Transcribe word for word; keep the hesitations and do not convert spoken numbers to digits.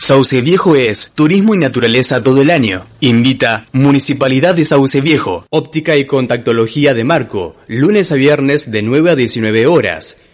Sauce Viejo es turismo y naturaleza todo el año. Invita Municipalidad de Sauce Viejo. Óptica y contactología de Marco, lunes a viernes de nueve a diecinueve horas.